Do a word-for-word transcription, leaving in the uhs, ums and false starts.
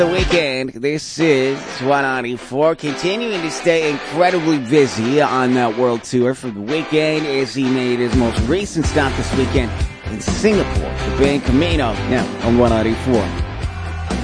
The weekend. This is one ninety-four, continuing to stay incredibly busy on that world tour for the weekend as he made his most recent stop this weekend in Singapore, the Bang Camino, now on one ninety-four.